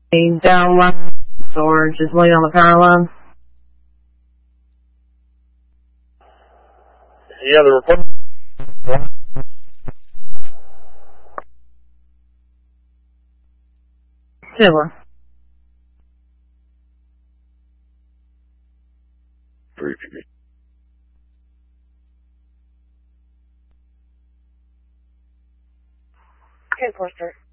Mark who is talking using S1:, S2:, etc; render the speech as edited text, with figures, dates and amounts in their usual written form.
S1: down line or just laying on the power line?
S2: Yeah, the report.
S1: Silver.
S2: 3
S1: Okay, Forster.